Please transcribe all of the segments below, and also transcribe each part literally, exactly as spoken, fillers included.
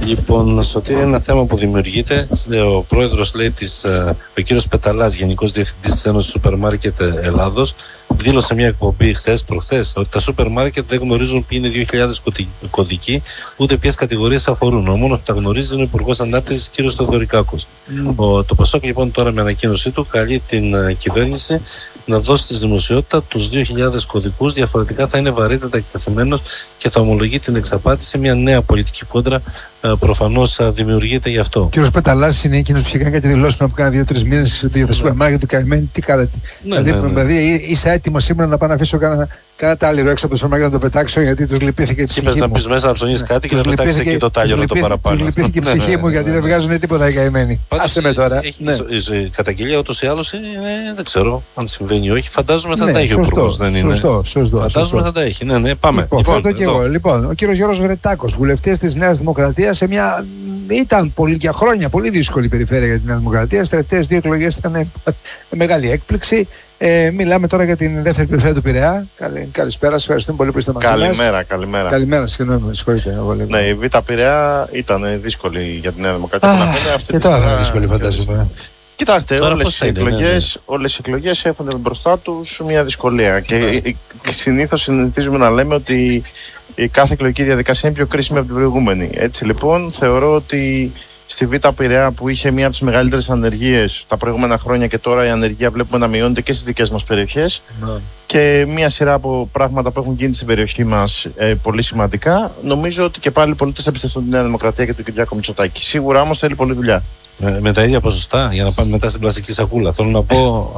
Λοιπόν, Σωτήρη, είναι ένα θέμα που δημιουργείται. Ο πρόεδρος, λέει, της, ο κύριος Πεταλάς, Γενικός Διευθυντής της Ένωσης Σούπερ Μάρκετ Ελλάδος, δήλωσε μια εκπομπή χθες, προχθές, ότι τα σούπερ μάρκετ δεν γνωρίζουν ποιοι είναι δύο χιλιάδες κωδικοί, ούτε ποιες κατηγορίες αφορούν. Ο μόνος που τα γνωρίζει είναι ο Υπουργός Ανάπτυξης, κύριος Θεοδωρικάκος. Mm. Ο, το ΠΑΣΟΚ, λοιπόν, τώρα με ανακοίνωσή του καλεί την uh, κυβέρνηση να δώσει στη δημοσιότητα τους δύο χιλιάδες κωδικούς. Διαφορετικά θα είναι βαρύτατα εκτεθειμένος και θα ομολογεί την εξαπάτηση. Μια νέα πολιτική κόντρα uh, προφανώς uh, δημιουργείται γι' αυτό. Ο κύριος Πεταλάς είναι εκείνος που είχε κάνει κάτι δηλώσεις πριν από κάνα δύο-τρεις μήνες για το σούπερ μάρκετ του καημένου. Τι κάνατε? Ναι, δηλαδή, ναι, ναι. δηλαδή είσαι έτοιμο σήμερα να πάω να αφήσω κάνα. Κάνα τάλιρο έξω από το σούπερ μάρκετ να το πετάξω, γιατί τους λυπήθηκε η ψυχή μου. Και πες να πεις μέσα να ψωνίσεις κάτι και να πετάξεις εκεί το τάλιρο το παραπάνω. Τους λυπήθηκε η ψυχή μου, γιατί δεν βγάζουν τίποτα οι καημένοι. Άστε με τώρα. Η καταγγελία ούτως ή άλλως δεν ξέρω αν συμβαίνει ή όχι. Φαντάζομαι θα τα έχει ο Υπουργός. Σωστό, σωστό. Φαντάζομαι θα τα έχει. Ναι, ναι, πάμε. Λοιπόν, ο κύριος Γιώργος Βρετάκος, βουλευτής της Νέας Δημοκρατίας, σε μια. Ήταν πολύ, για χρόνια πολύ δύσκολη περιφέρεια για την Νέα Δημοκρατία. Στις τελευταίες δύο εκλογές ήταν μεγάλη έκπληξη. Ε, μιλάμε τώρα για την δεύτερη περιφέρεια του Πειραιά. Καλη, καλησπέρα, σας ευχαριστούμε πολύ που είστε μαζί μας. Καλημέρα, καλημέρα. Καλημέρα, συγγνώμη, με συγχωρείτε. Ναι, η Β' Πειραιά ήταν δύσκολη για την Νέα Δημοκρατία. Ah, αυτή και τώρα είναι δύσκολη, φαντάζομαι. Κοιτάξτε, όλες οι, εκλογές, ναι, ναι. όλες οι εκλογές έχουν μπροστά τους μια δυσκολία. Και συνήθως συνηθίζουμε να λέμε ότι η κάθε εκλογική διαδικασία είναι πιο κρίσιμη από την προηγούμενη. Έτσι λοιπόν, θεωρώ ότι στη Β' Πειραιά, που είχε μία από τις μεγαλύτερες ανεργίες τα προηγούμενα χρόνια, και τώρα η ανεργία βλέπουμε να μειώνεται και στις δικές μας περιοχές, ναι, και μία σειρά από πράγματα που έχουν γίνει στην περιοχή μας ε, πολύ σημαντικά, νομίζω ότι και πάλι οι πολίτες θα εμπιστευτούν τη Νέα Δημοκρατία και τον Κυριάκο Μητσοτάκη. Σίγουρα όμως θέλει πολλή δουλειά. Με, με τα ίδια ποσοστά, για να πάμε μετά στην πλαστική σακούλα. Θέλω να πω,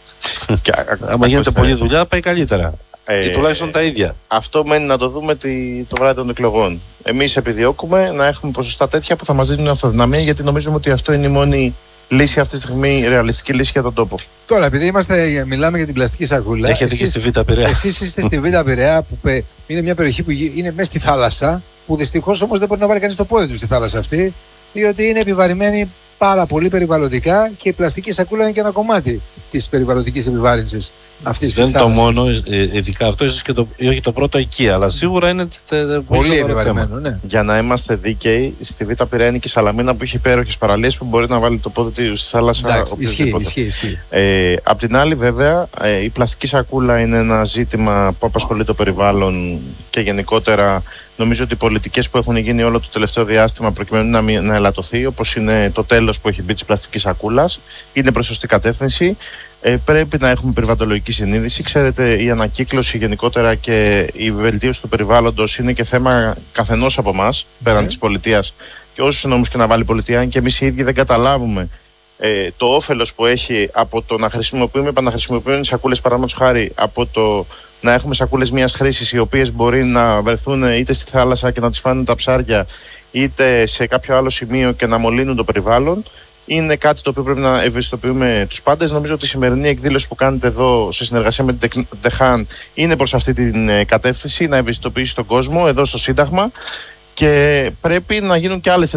άμα γίνεται πολλή δουλειά, πάει καλύτερα. Ε, ή τουλάχιστον τα ίδια. Αυτό μένει να το δούμε τη, το βράδυ των εκλογών. Εμείς επιδιώκουμε να έχουμε ποσοστά τέτοια που θα μας δίνουν αυτοδυναμία, γιατί νομίζουμε ότι αυτό είναι η μόνη λύση αυτή τη στιγμή, ρεαλιστική λύση για τον τόπο. Τώρα, επειδή είμαστε, μιλάμε για την πλαστική σακούλα. Έχετε και στη Β' Πειραιά. Εσείς είστε στη Β' Πειραιά, που είναι μια περιοχή που είναι μέσα στη θάλασσα, που δυστυχώς όμως δεν μπορεί να βάλει κανείς το πόδι του στη θάλασσα αυτή, διότι είναι επιβαρημένη πάρα πολύ περιβαλλοντικά, και η πλαστική σακούλα είναι και ένα κομμάτι της περιβαλλοντικής επιβάρυνσης αυτής της θάλασσας. Δεν είναι το μόνο, ειδικά αυτό, ίσως και το, όχι το πρώτο εκεί, αλλά σίγουρα είναι πολύ επιβαρημένο. Ναι. Για να είμαστε δίκαιοι, στη Β' Πειραιά είναι και η Σαλαμίνα, που έχει υπέροχες παραλίες, που μπορεί να βάλει το πόδι του στη θάλασσα. Εντάξει, ισχύει, ισχύει, ισχύει. Ε, απ' την άλλη, βέβαια, ε, η πλαστική σακούλα είναι ένα ζήτημα που απασχολεί το περιβάλλον, και γενικότερα νομίζω ότι οι πολιτικές που έχουν γίνει όλο το τελευταίο διάστημα προκειμένου να, να ελαττωθεί, όπως είναι το τέλος που έχει μπει της πλαστικής σακούλας, είναι προς σωστή κατεύθυνση. Ε, πρέπει να έχουμε περιβαλλοντολογική συνείδηση. Ξέρετε, η ανακύκλωση γενικότερα και η βελτίωση του περιβάλλοντος είναι και θέμα καθενός από εμάς, πέραν mm. της πολιτείας, και όσους νόμους και να βάλει η πολιτεία, αν και εμείς οι ίδιοι δεν καταλάβουμε ε, το όφελος που έχει από το να χρησιμοποιούμε, επαναχρησιμοποιούμε σακούλες, παραδείγματος χάρη, από το να έχουμε σακούλες μιας χρήσης, οι οποίες μπορεί να βρεθούν είτε στη θάλασσα και να τις φάνε τα ψάρια, είτε σε κάποιο άλλο σημείο και να μολύνουν το περιβάλλον. Είναι κάτι το οποίο πρέπει να ευαισθητοποιούμε τους πάντες. Νομίζω ότι η σημερινή εκδήλωση που κάνετε εδώ σε συνεργασία με την ΤΕΧΑΝ είναι προς αυτή την κατεύθυνση, να ευαισθητοποιήσει τον κόσμο εδώ στο Σύνταγμα, και πρέπει να γίνουν και άλλες